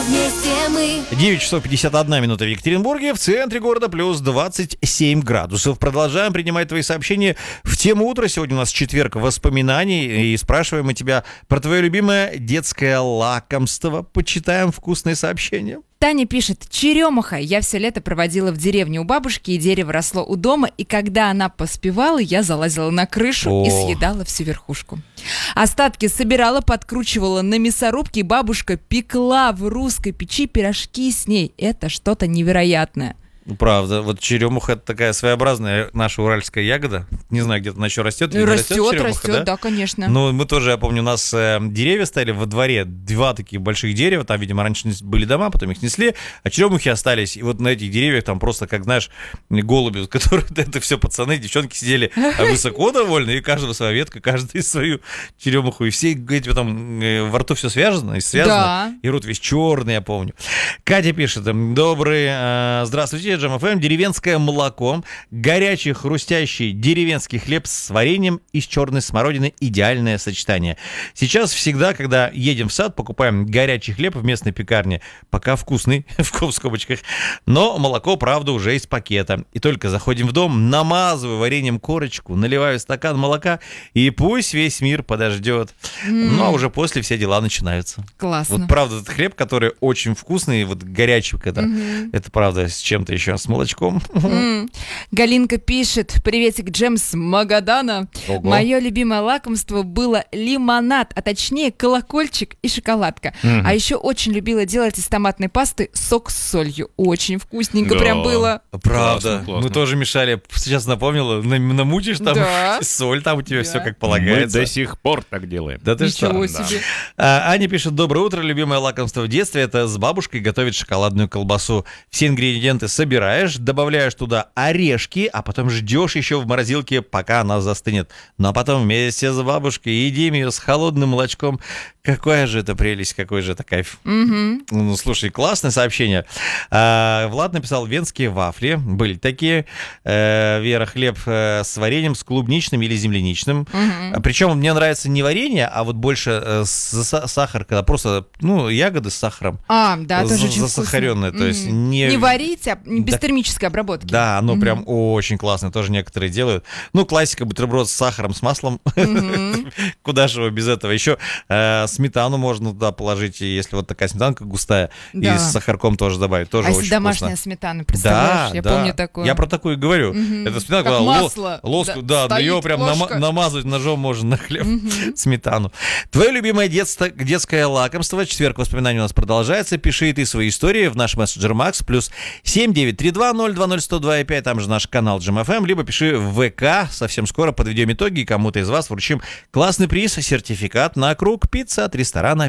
вместе мы. 9 часов 51 минута в Екатеринбурге, в центре города плюс 27 градусов. Продолжаем принимать твои сообщения в тему утра. Сегодня у нас четверг воспоминаний, и спрашиваем мы тебя про твое любимое детское лакомство. Почитаем вкусные сообщения. Таня пишет: черемуха. Я все лето проводила в деревне у бабушки, и дерево росло у дома, и когда она поспевала, я залазила на крышу и съедала всю верхушку. Остатки собирала, подкручивала на мясорубке, и бабушка пекла в русской печи пирожки с ней. Это что-то невероятное. Правда, вот черемуха — это такая своеобразная наша уральская ягода. Не знаю, где-то она еще растет. Растет, да, конечно. Ну, мы тоже, я помню, у нас деревья стояли во дворе, два таких больших дерева, там, видимо, раньше были дома, потом их снесли, а черемухи остались. И вот на этих деревьях там просто, как, знаешь, голуби, которые, это все пацаны, девчонки сидели высоко довольны, и каждого своя ветка, каждый свою черемуху. И все, говорите, там во рту все связано, и рот весь черный, я помню. Катя пишет: здравствуйте, Джем-ФМ, деревенское молоко, горячий хрустящий деревенский хлеб с вареньем из черной смородины — идеальное сочетание. Сейчас всегда, когда едем в сад, покупаем горячий хлеб в местной пекарне, пока вкусный, в скобочках, но молоко, правда, уже из пакета. И только заходим в дом, намазываю вареньем корочку, наливаю стакан молока, и пусть весь мир подождет. Ну, а уже после все дела начинаются. Классно. Вот правда, этот хлеб, который очень вкусный, вот горячий, когда это правда с чем-то еще, с молочком. Галинка пишет: приветик, Джем с Магадана. Ого. Мое любимое лакомство было лимонад, а точнее колокольчик и шоколадка. А еще очень любила делать из томатной пасты сок с солью. Очень вкусненько прям было. Правда. Классно. Мы тоже мешали. Сейчас напомнила, намутишь там соль, там у тебя все как полагается. Мы до сих пор так делаем. Да ты что? Ничего себе. Аня пишет: доброе утро, любимое лакомство в детстве — это с бабушкой готовить шоколадную колбасу. Все ингредиенты собираешь, добавляешь туда орешки, а потом ждешь еще в морозилке, пока она застынет. Ну а потом вместе с бабушкой едим ее с холодным молочком. Какая же это прелесть, какой же это кайф. Ну, слушай, классное сообщение. Влад написал: венские вафли. Были такие. Вера, хлеб с вареньем, с клубничным или земляничным. Причем мне нравится не варенье, а вот больше сахар, когда просто, ягоды с сахаром. Да, тоже очень засахаренное, то есть не варить, а без термической обработки. Да, оно прям очень классно, тоже некоторые делают. Классика: бутерброд с сахаром, с маслом. Куда же его без этого? Еще сметану можно туда положить, если вот такая сметанка густая, и с сахарком тоже добавить, тоже очень если вкусно. Домашняя сметана, представляешь? Я помню такую. Я про такую и говорю. Это сметана, как масло. Ложку, ее прям намазывать ножом можно на хлеб, сметану. Твое любимое детское лакомство. Четверг воспоминаний у нас продолжается. Пиши и ты свои истории в наш мессенджер Макс, плюс 7932-020-102-5, там же наш канал Джем-ФМ, либо пиши в ВК. Совсем скоро подведем итоги, и кому-то из вас вручим классный приз — сертификат на круг пицца от ресторана